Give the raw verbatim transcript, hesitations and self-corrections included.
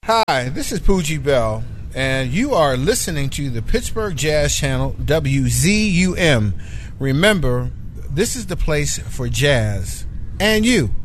Hi, this is Poogie Bell, and you are listening to the Pittsburgh Jazz Channel, W Z U M. Remember, this is the place for jazz and you.